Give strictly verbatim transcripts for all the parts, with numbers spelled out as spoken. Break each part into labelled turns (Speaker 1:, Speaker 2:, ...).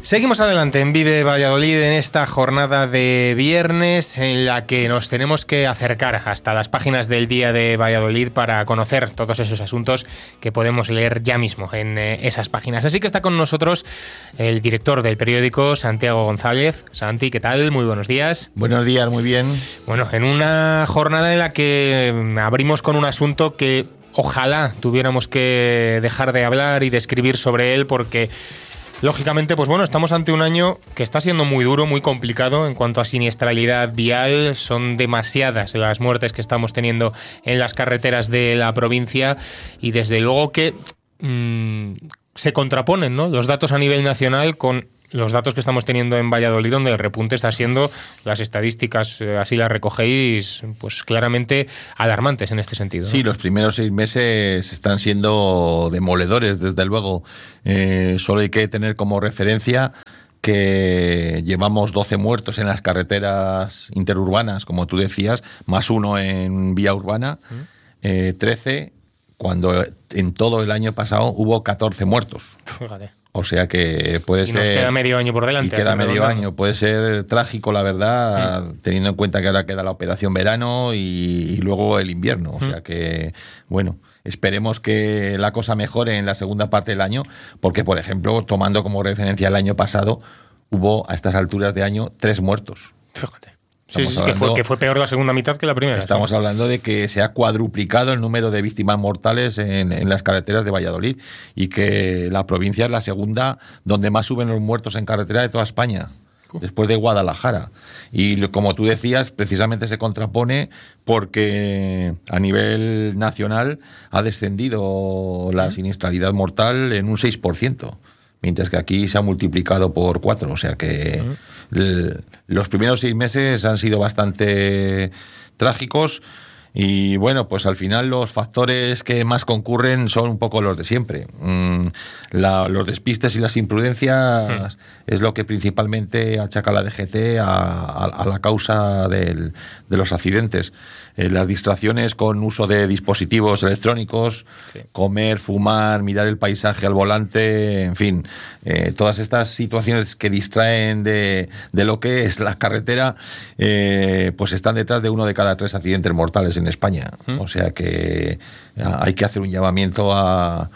Speaker 1: Seguimos adelante en Vive Valladolid en esta jornada de viernes en la que nos tenemos que acercar hasta las páginas del Día de Valladolid para conocer todos esos asuntos que podemos leer ya mismo en eh, esas páginas. Así que está con nosotros el director del periódico, Santiago González. Santi, ¿qué tal? Muy buenos días.
Speaker 2: Buenos días, muy bien.
Speaker 1: Bueno, en una jornada en la que abrimos con un asunto que ojalá tuviéramos que dejar de hablar y de escribir sobre él porque... lógicamente, pues bueno, estamos ante un año que está siendo muy duro, muy complicado en cuanto a siniestralidad vial. Son demasiadas las muertes que estamos teniendo en las carreteras de la provincia y desde luego que mmm, se contraponen, ¿no?, los datos a nivel nacional con los datos que estamos teniendo en Valladolid, donde el repunte está siendo, las estadísticas, eh, así las recogéis, pues claramente alarmantes en este sentido, ¿no?
Speaker 2: Sí, los primeros seis meses están siendo demoledores, desde luego. Eh, solo hay que tener como referencia que llevamos doce muertos en las carreteras interurbanas, como tú decías, más uno en vía urbana, eh, trece, cuando en todo el año pasado hubo catorce muertos.
Speaker 1: Fíjate.
Speaker 2: O sea que puede
Speaker 1: y
Speaker 2: ser...
Speaker 1: nos queda medio año por delante.
Speaker 2: Y queda medio redonda. año. Puede ser trágico, la verdad, mm. teniendo en cuenta que ahora queda la operación verano y, y luego el invierno. O mm. sea que, bueno, esperemos que la cosa mejore en la segunda parte del año, porque, por ejemplo, tomando como referencia el año pasado, hubo a estas alturas de año tres muertos.
Speaker 1: Fíjate. Sí, sí, hablando, que, fue, que fue peor la segunda mitad que la primera.
Speaker 2: Estamos ¿sí? hablando de que se ha cuadruplicado el número de víctimas mortales en, en las carreteras de Valladolid y que la provincia es la segunda donde más suben los muertos en carretera de toda España, uh. después de Guadalajara. Y como tú decías, precisamente se contrapone porque a nivel nacional ha descendido la siniestralidad mortal en un seis por ciento. Mientras que aquí se ha multiplicado por cuatro. O sea que uh-huh. l- los primeros seis meses han sido bastante trágicos y bueno, pues al final los factores que más concurren son un poco los de siempre. Mm, la, los despistes y las imprudencias uh-huh. es lo que principalmente achaca la D G T a, a, a la causa del, de los accidentes. Eh, las distracciones con uso de dispositivos electrónicos, sí. comer, fumar, mirar el paisaje al volante, en fin, eh, todas estas situaciones que distraen de, de lo que es la carretera, eh, pues están detrás de uno de cada tres accidentes mortales en España. ¿Mm? O sea que hay que hacer un llamamiento a,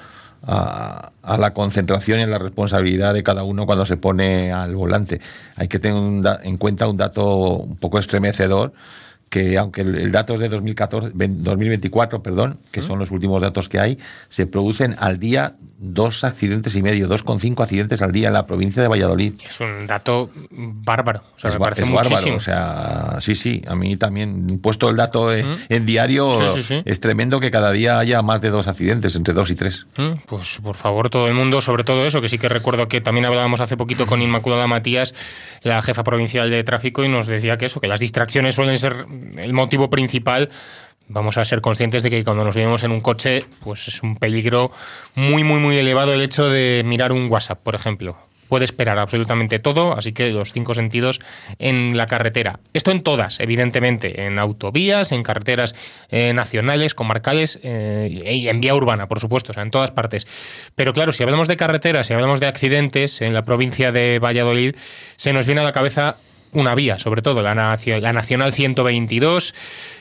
Speaker 2: a, a la concentración y a la responsabilidad de cada uno cuando se pone al volante. Hay que tener un da- en cuenta un dato un poco estremecedor, que aunque el dato es de dos mil catorce, dos mil veinticuatro, perdón, que son los últimos datos que hay, se producen al día dos accidentes y medio, dos coma cinco accidentes al día en la provincia de Valladolid.
Speaker 1: Es un dato bárbaro, o sea,
Speaker 2: es,
Speaker 1: me parece
Speaker 2: es
Speaker 1: muchísimo.
Speaker 2: bárbaro, o sea, sí, sí, a mí también, puesto el dato en, ¿Mm? en diario, sí, sí, sí. es tremendo que cada día haya más de dos accidentes, entre dos y tres.
Speaker 1: ¿Mm? Pues por favor, todo el mundo, sobre todo eso, que sí que recuerdo que también hablábamos hace poquito con Inmaculada Matías, la jefa provincial de tráfico, y nos decía que eso, que las distracciones suelen ser el motivo principal. Vamos a ser conscientes de que cuando nos vemos en un coche, pues es un peligro muy, muy, muy elevado el hecho de mirar un WhatsApp, por ejemplo. Puede esperar absolutamente todo, así que los cinco sentidos en la carretera. Esto en todas, evidentemente, en autovías, en carreteras eh, nacionales, comarcales eh, y en vía urbana, por supuesto, o sea, en todas partes. Pero claro, si hablamos de carreteras, si hablamos de accidentes en la provincia de Valladolid, se nos viene a la cabeza una vía, sobre todo la, nacio- la Nacional ciento veintidós,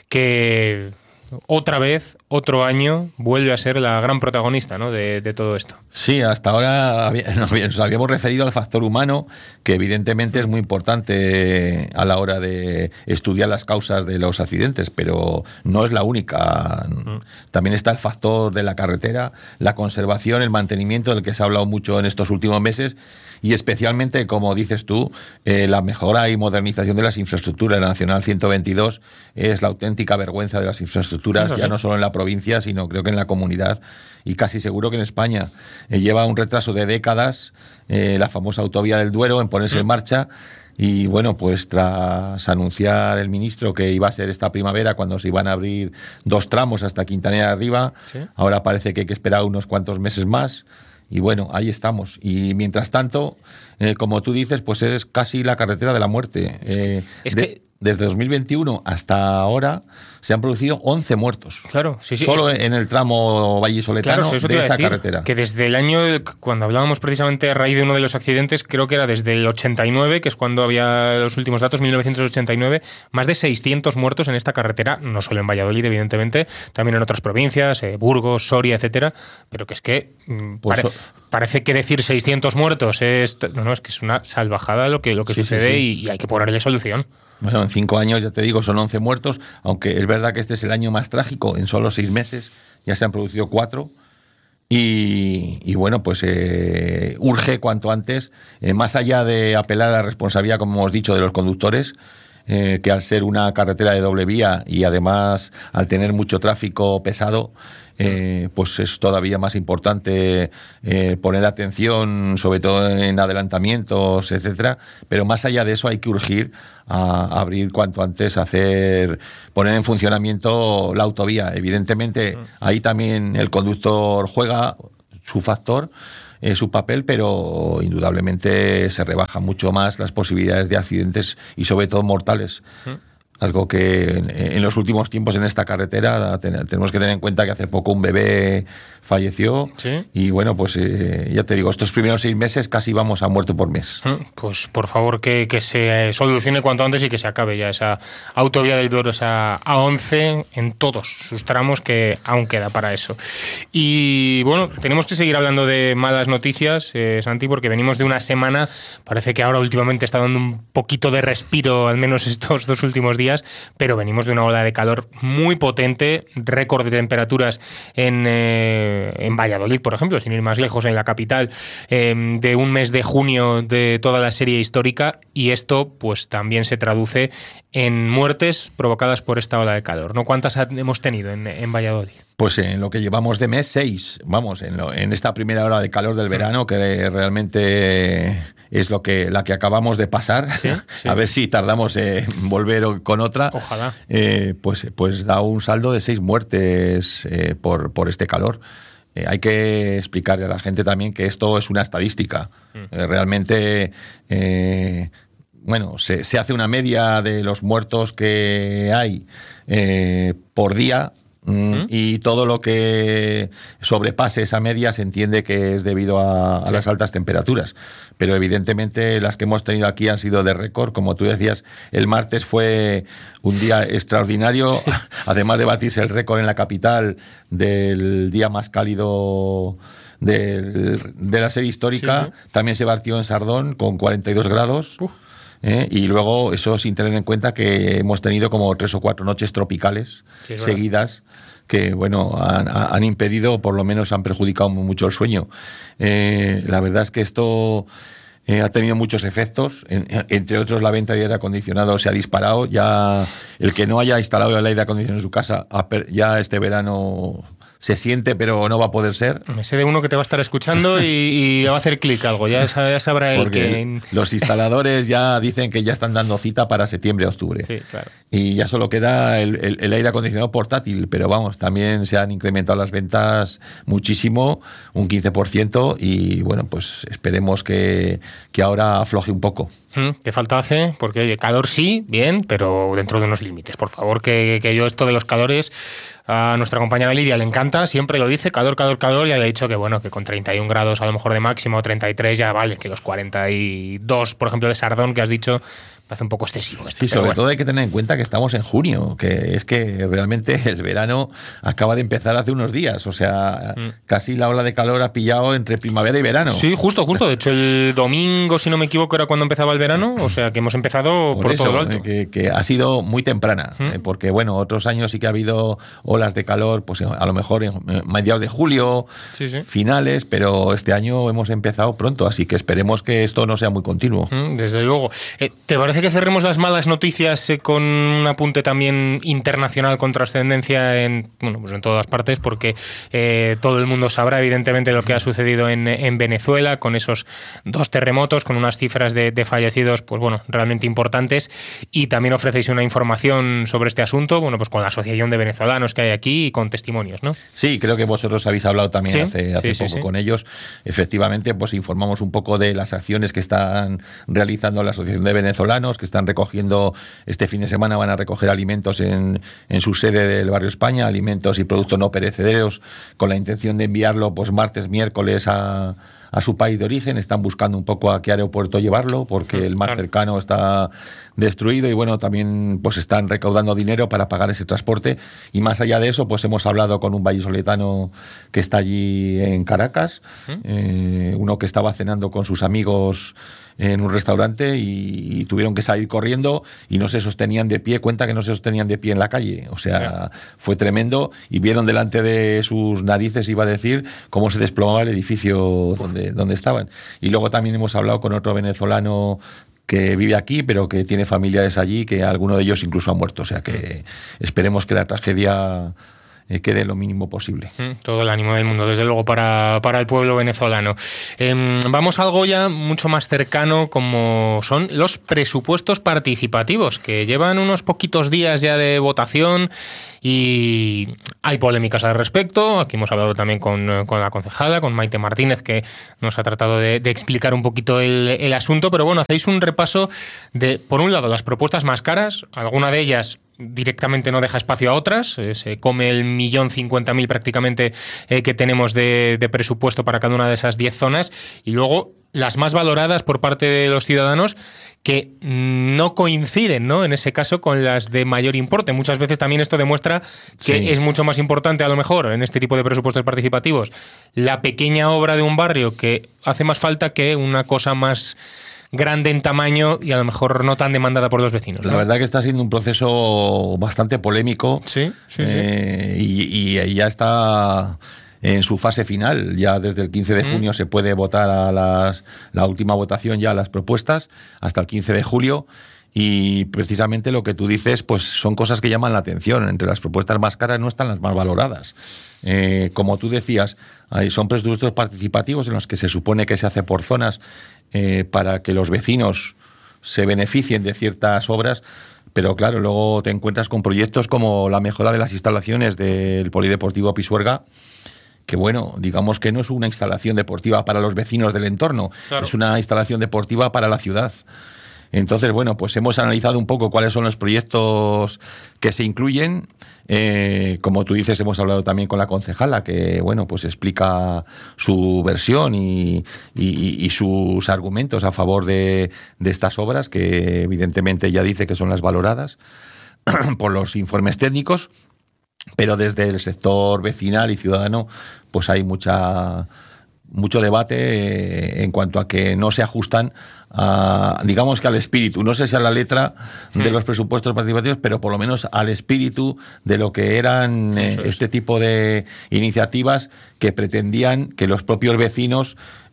Speaker 1: que otra vez, otro año, vuelve a ser la gran protagonista, ¿no?, de, de todo esto.
Speaker 2: Sí, hasta ahora había, nos habíamos referido al factor humano, que evidentemente es muy importante a la hora de estudiar las causas de los accidentes, pero no es la única. También está el factor de la carretera, la conservación, el mantenimiento, del que se ha hablado mucho en estos últimos meses, y especialmente, como dices tú, eh, la mejora y modernización de las infraestructuras. La Nacional ciento veintidós es la auténtica vergüenza de las infraestructuras, ya no solo en la provincia, sino creo que en la comunidad, y casi seguro que en España. Eh, lleva un retraso de décadas, eh, la famosa autovía del Duero, en ponerse mm. en marcha. Y bueno, pues tras anunciar el ministro que iba a ser esta primavera cuando se iban a abrir dos tramos hasta Quintanilla arriba, ¿sí? Ahora parece que hay que esperar unos cuantos meses más. Y bueno, ahí estamos. Y mientras tanto, eh, como tú dices, pues es casi la carretera de la muerte. Eh,
Speaker 1: es
Speaker 2: de...
Speaker 1: que
Speaker 2: desde dos mil veintiuno hasta ahora se han producido once muertos.
Speaker 1: Claro, sí, sí.
Speaker 2: Solo
Speaker 1: es...
Speaker 2: en el tramo vallisoletano
Speaker 1: claro, eso
Speaker 2: de esa
Speaker 1: decir,
Speaker 2: carretera.
Speaker 1: Que desde el año, cuando hablábamos precisamente a raíz de uno de los accidentes, creo que era desde el ochenta y nueve, que es cuando había los últimos datos, mil novecientos ochenta y nueve, más de seiscientos muertos en esta carretera, no solo en Valladolid, evidentemente, también en otras provincias, eh, Burgos, Soria, etcétera, pero que es que pues pare, so... parece que decir seiscientos muertos es, no, no, es que es una salvajada lo que, lo que sí, sucede sí, sí. Y, y hay que ponerle solución.
Speaker 2: Bueno, en cinco años, ya te digo, son once muertos, aunque es verdad que este es el año más trágico. En solo seis meses ya se han producido cuatro. Y, y bueno, pues eh, urge cuanto antes, eh, más allá de apelar a la responsabilidad, como hemos dicho, de los conductores, eh, que al ser una carretera de doble vía y además al tener mucho tráfico pesado, Eh, pues es todavía más importante eh, poner atención, sobre todo en adelantamientos, etcétera. Pero más allá de eso hay que urgir a, a abrir cuanto antes, a hacer, poner en funcionamiento la autovía. Evidentemente, ahí también el conductor juega su factor, eh, su papel, pero indudablemente se rebajan mucho más las posibilidades de accidentes y sobre todo mortales. Algo que en, en los últimos tiempos en esta carretera ten, tenemos que tener en cuenta que hace poco un bebé falleció. ¿Sí? Y bueno, pues eh, ya te digo, estos primeros seis meses casi vamos a muerto por mes.
Speaker 1: Pues por favor que, que se solucione cuanto antes y que se acabe ya esa autovía del Duero, esa A once en todos sus tramos, que aún queda para eso. Y bueno, tenemos que seguir hablando de malas noticias, eh, Santi, porque venimos de una semana, parece que ahora últimamente está dando un poquito de respiro, al menos estos dos últimos días, pero venimos de una ola de calor muy potente, récord de temperaturas en, eh, en Valladolid, por ejemplo, sin ir más lejos, en la capital, eh, de un mes de junio de toda la serie histórica, y esto pues también se traduce en muertes provocadas por esta ola de calor, ¿no? ¿Cuántas hemos tenido en, en Valladolid?
Speaker 2: Pues en lo que llevamos de mes, seis. Vamos, en, lo, en esta primera hora de calor del verano, que realmente es lo que la que acabamos de pasar. ¿Sí? Sí. A ver si tardamos en volver con otra.
Speaker 1: Ojalá.
Speaker 2: Eh, pues, pues da un saldo de seis muertes eh, por, por este calor. Eh, hay que explicarle a la gente también que esto es una estadística. Mm. Eh, realmente... Eh, Bueno, se, se hace una media de los muertos que hay eh, por día. ¿Mm? Y todo lo que sobrepase esa media se entiende que es debido a, a sí. las altas temperaturas. Pero evidentemente las que hemos tenido aquí han sido de récord. Como tú decías, el martes fue un día extraordinario, sí. además de batirse el récord en la capital del día más cálido del, de la serie histórica. Sí, sí. También se batió en Sardón con cuarenta y dos grados. Uf. ¿Eh? Y luego eso sin tener en cuenta que hemos tenido como tres o cuatro noches tropicales sí, seguidas que bueno han, han impedido, o por lo menos han perjudicado mucho el sueño. Eh, la verdad es que esto eh, ha tenido muchos efectos, en, entre otros la venta de aire acondicionado se ha disparado. Ya el que no haya instalado el aire acondicionado en su casa ya este verano se siente, pero no va a poder ser.
Speaker 1: Me sé de uno que te va a estar escuchando y, y va a hacer clic algo, ya, ya sabrá él que...
Speaker 2: Los instaladores ya dicen que ya están dando cita para septiembre-octubre.
Speaker 1: Sí, claro.
Speaker 2: Y ya solo queda el, el, el aire acondicionado portátil, pero vamos, también se han incrementado las ventas muchísimo, un quince por ciento, y bueno, pues esperemos que, que ahora afloje un poco.
Speaker 1: ¿Qué falta hace? Porque oye, calor sí, bien, pero dentro de unos límites. Por favor, que, que yo esto de los calores, a nuestra compañera Lidia le encanta, siempre lo dice, calor, calor, calor, y ya le he dicho que bueno, que con treinta y un grados a lo mejor de máximo, treinta y tres ya vale, que los cuarenta y dos, por ejemplo, de Sardón, que has dicho, parece un poco excesivo esto.
Speaker 2: Sí, sobre
Speaker 1: bueno.
Speaker 2: todo hay que tener en cuenta que estamos en junio, que es que realmente el verano acaba de empezar hace unos días, o sea, mm. casi la ola de calor ha pillado entre primavera y verano.
Speaker 1: Sí, justo, justo. De hecho, el domingo, si no me equivoco, era cuando empezaba el verano, o sea, que hemos empezado por, por eso, todo lo alto.
Speaker 2: Que, que ha sido muy temprana, mm. eh, porque bueno, otros años sí que ha habido olas de calor, pues a lo mejor en mediados de julio, sí, sí. finales, pero este año hemos empezado pronto, así que esperemos que esto no sea muy continuo.
Speaker 1: Mm, desde luego. Eh, ¿Te parece que cerremos las malas noticias eh, con un apunte también internacional con trascendencia en, bueno, pues en todas partes? Porque eh, todo el mundo sabrá evidentemente lo que ha sucedido en, en Venezuela con esos dos terremotos, con unas cifras de, de fallecidos pues bueno, realmente importantes, y también ofrecéis una información sobre este asunto, bueno, pues con la Asociación de Venezolanos que hay aquí y con testimonios, ¿no?
Speaker 2: Sí, creo que vosotros habéis hablado también ¿Sí? hace, hace
Speaker 1: sí,
Speaker 2: poco
Speaker 1: sí, sí.
Speaker 2: con ellos. Efectivamente, pues informamos un poco de las acciones que están realizando la Asociación de Venezolanos venezolanos que están recogiendo, este fin de semana van a recoger alimentos en, en su sede del Barrio España, alimentos y productos no perecederos, con la intención de enviarlo pues martes, miércoles a, a su país de origen. Están buscando un poco a qué aeropuerto llevarlo, porque el más cercano está destruido, y bueno, también pues están recaudando dinero para pagar ese transporte. Y más allá de eso, pues hemos hablado con un vallisoletano que está allí en Caracas, eh, uno que estaba cenando con sus amigos en un restaurante y, y tuvieron que salir corriendo y no se sostenían de pie, cuenta que no se sostenían de pie en la calle, o sea, fue tremendo, y vieron delante de sus narices, iba a decir, cómo se desplomaba el edificio donde, donde estaban. Y luego también hemos hablado con otro venezolano que vive aquí, pero que tiene familiares allí, que alguno de ellos incluso ha muerto, o sea que esperemos que la tragedia Eh, quede lo mínimo posible.
Speaker 1: Todo el ánimo del mundo, desde luego, para, para el pueblo venezolano. Eh, vamos a algo ya mucho más cercano, como son los presupuestos participativos, que llevan unos poquitos días ya de votación y hay polémicas al respecto. Aquí hemos hablado también con, con la concejala, con Maite Martínez, que nos ha tratado de, de explicar un poquito el, el asunto, pero bueno, hacéis un repaso de, por un lado, las propuestas más caras, alguna de ellas directamente no deja espacio a otras, eh, se come el millón cincuenta mil prácticamente eh, que tenemos de, de presupuesto para cada una de esas diez zonas, y luego las más valoradas por parte de los ciudadanos, que no coinciden, ¿no?, en ese caso con las de mayor importe. Muchas veces también esto demuestra que sí. Es mucho más importante, a lo mejor, en este tipo de presupuestos participativos, la pequeña obra de un barrio, que hace más falta que una cosa más grande en tamaño y a lo mejor no tan demandada por los vecinos, ¿no?
Speaker 2: La verdad que está siendo un proceso bastante polémico.
Speaker 1: Sí, sí,
Speaker 2: eh,
Speaker 1: sí.
Speaker 2: Y, y ya está en su fase final. Ya desde el quince de junio mm. se puede votar a las, la última votación ya a las propuestas, hasta el quince de julio. Y precisamente lo que tú dices, pues son cosas que llaman la atención. Entre las propuestas más caras no están las más valoradas. Eh, como tú decías, hay, son presupuestos participativos en los que se supone que se hace por zonas eh, para que los vecinos se beneficien de ciertas obras, pero claro, luego te encuentras con proyectos como la mejora de las instalaciones del Polideportivo Pisuerga, que bueno, digamos que no es una instalación deportiva para los vecinos del entorno, claro. Es una instalación deportiva para la ciudad. Entonces, bueno, pues hemos analizado un poco cuáles son los proyectos que se incluyen. Eh, como tú dices, hemos hablado también con la concejala, que bueno, pues explica su versión y, y, y sus argumentos a favor de, de estas obras, que evidentemente ya dice que son las valoradas por los informes técnicos, pero desde el sector vecinal y ciudadano pues hay mucha... mucho debate en cuanto a que no se ajustan a, digamos que al espíritu, no sé si a la letra hmm. de los presupuestos participativos, pero por lo menos al espíritu de lo que eran eh, este tipo de iniciativas que pretendían que los propios vecinos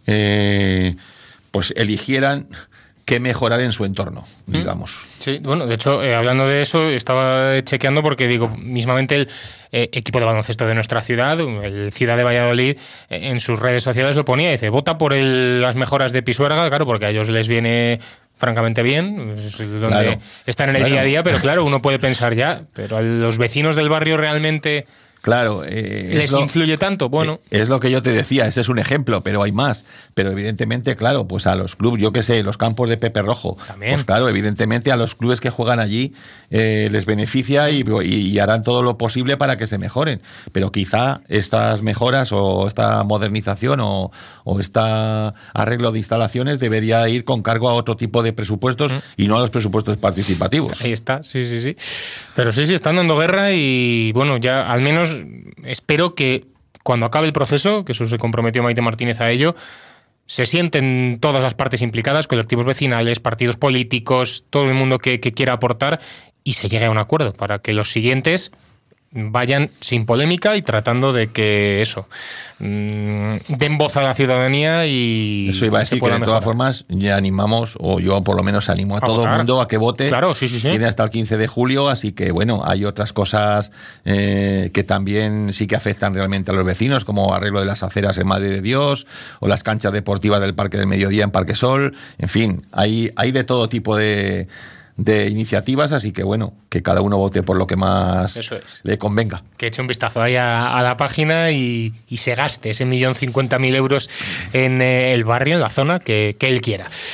Speaker 2: eh, pues eligieran qué mejorar en su entorno, digamos.
Speaker 1: Sí, bueno, de hecho, eh, hablando de eso, estaba chequeando porque, digo, mismamente el eh, equipo de baloncesto de nuestra ciudad, el Ciudad de Valladolid, eh, en sus redes sociales lo ponía, dice, vota por el, las mejoras de Pisuerga, claro, porque a ellos les viene francamente bien, es donde claro, están en el claro. día a día, pero claro, uno puede pensar ya, pero a los vecinos del barrio realmente...
Speaker 2: Claro, eh,
Speaker 1: ¿les lo, influye tanto? Bueno,
Speaker 2: eh, es lo que yo te decía, ese es un ejemplo, pero hay más. Pero evidentemente, claro, pues a los clubes, yo qué sé, los campos de Pepe Rojo,
Speaker 1: también.
Speaker 2: Pues claro, evidentemente a los clubes que juegan allí eh, les beneficia y, y, y harán todo lo posible para que se mejoren. Pero quizá estas mejoras o esta modernización o, o este arreglo de instalaciones debería ir con cargo a otro tipo de presupuestos mm. y no a los presupuestos participativos.
Speaker 1: Ahí está, sí, sí, sí. Pero sí, sí, están dando guerra y bueno, ya al menos espero que cuando acabe el proceso, que eso se comprometió Maite Martínez a ello, se sienten todas las partes implicadas, colectivos vecinales, partidos políticos, todo el mundo que, que quiera aportar y se llegue a un acuerdo para que los siguientes vayan sin polémica y tratando de que eso mmm, den voz a la ciudadanía y
Speaker 2: eso iba a decir que de
Speaker 1: mejorar.
Speaker 2: Todas formas ya animamos, o yo por lo menos animo a, a todo votar. el mundo a que vote.
Speaker 1: Claro, sí, sí, sí.
Speaker 2: Tiene hasta el quince de julio, así que bueno, hay otras cosas eh, que también sí que afectan realmente a los vecinos, como arreglo de las aceras en Madre de Dios o las canchas deportivas del Parque del Mediodía en Parque Sol, en fin, hay, hay de todo tipo de de iniciativas, así que bueno, que cada uno vote por lo que más
Speaker 1: Eso es.
Speaker 2: le convenga.
Speaker 1: Que eche un vistazo ahí a, a la página y, y se gaste ese millón cincuenta mil euros en eh, el barrio, en la zona que, que él quiera.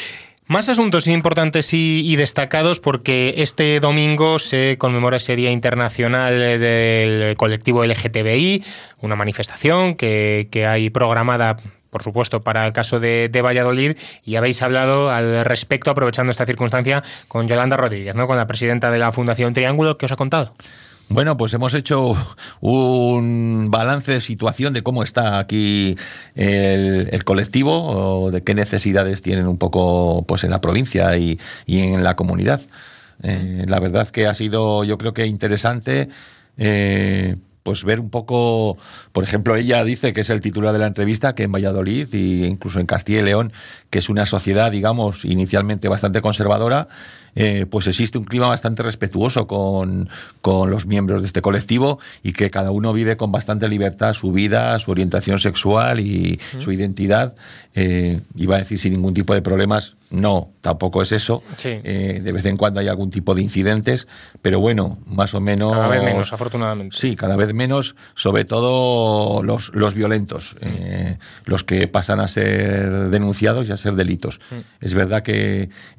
Speaker 1: Más asuntos importantes y, y destacados, porque este domingo se conmemora ese Día Internacional del Colectivo L G T B I, una manifestación que, que hay programada, por supuesto, para el caso de, de Valladolid, y habéis hablado al respecto, aprovechando esta circunstancia, con Yolanda Rodríguez, ¿no?, con la presidenta de la Fundación Triángulo. ¿Qué os ha contado?
Speaker 2: Bueno, pues hemos hecho un balance de situación de cómo está aquí el, el colectivo, o de qué necesidades tienen un poco pues en la provincia y, y en la comunidad. Eh, la verdad que ha sido, yo creo que interesante, eh, pues ver un poco, por ejemplo, ella dice, que es el titular de la entrevista, que en Valladolid e incluso en Castilla y León, que es una sociedad, digamos, inicialmente bastante conservadora, Eh, pues existe un clima bastante respetuoso con, con los miembros de este colectivo, y que cada uno vive con bastante libertad su vida, su orientación sexual y mm. su identidad. Eh, iba a decir sin ningún tipo de problemas. No, tampoco es eso. Sí. Eh, de vez en cuando hay algún tipo de incidentes, pero bueno, más o menos...
Speaker 1: Cada vez menos, afortunadamente.
Speaker 2: Sí, cada vez menos, sobre todo los, los violentos, mm. eh, los que pasan a ser denunciados y a ser delitos. Mm. Es verdad que